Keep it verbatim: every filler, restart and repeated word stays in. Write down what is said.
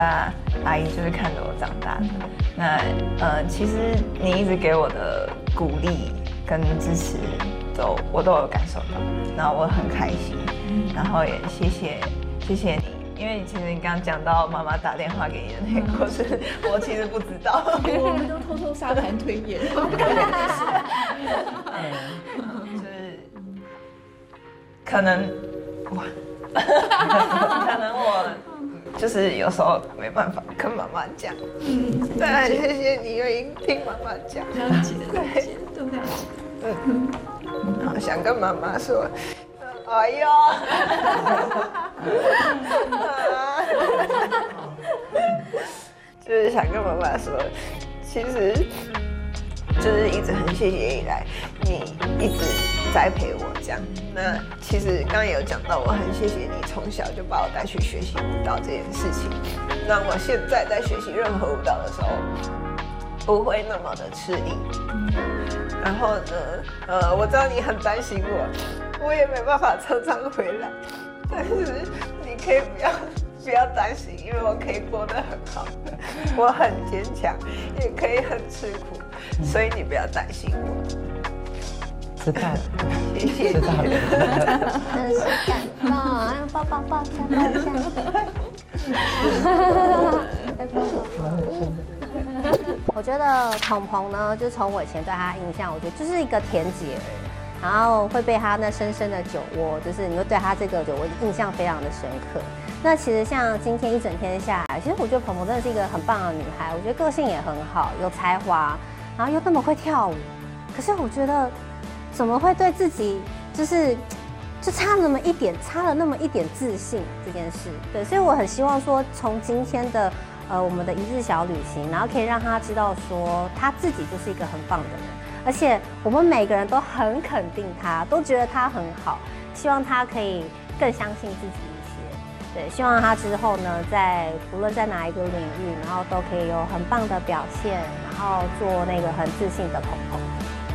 啊，阿姨就是看着我长大的。那呃，其实你一直给我的鼓励跟支持都我都有感受到，然后我很开心，然后也谢谢谢谢你。因为其实你刚刚讲到妈妈打电话给你的那个故事，我其实不知道， 我们都偷偷沙盘推演。 就是可能哇，可能我就是有时候没办法跟妈妈讲，嗯，但谢谢你愿意听妈妈讲， 了解，了解，都了解。 嗯，好想跟妈妈说。哎呦，就是想跟妈妈说，其实就是一直很谢谢以来你一直栽培我这样。那其实刚刚也有讲到，我很谢谢你从小就把我带去学习舞蹈这件事情，让我现在在学习任何舞蹈的时候不会那么的吃力。然后呢，呃，我知道你很担心我。我也没办法常常回来，但是你可以不要不要担心，因为我可以过得很好，我很坚强，也可以很吃苦，所以你不要担心我。 知道了， 谢谢。 知道了， 真是感动啊！抱抱抱一下，抱一下。我觉得鹏鹏呢，就从我以前对他印象，我觉得就是一个甜姐儿。然后会被他那深深的酒窝，就是你会对他这个酒窝印象非常的深刻。那其实像今天一整天下来，其实我觉得鹏鹏真的是一个很棒的女孩，我觉得个性也很好，有才华，然后又那么会跳舞。可是我觉得怎么会对自己就是就差了那么一点，差了那么一点自信这件事？对，所以我很希望说，从今天的呃我们的一日小旅行，然后可以让他知道说，他自己就是一个很棒的人。而且我们每个人都很肯定他，都觉得他很好，希望他可以更相信自己一些。对，希望他之后呢，在不论在哪一个领域，然后都可以有很棒的表现，然后做那个很自信的鹏鹏。